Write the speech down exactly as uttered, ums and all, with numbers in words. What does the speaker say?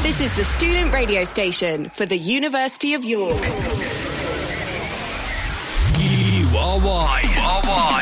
This is the student radio station for the University of York. You are wide. You are wide.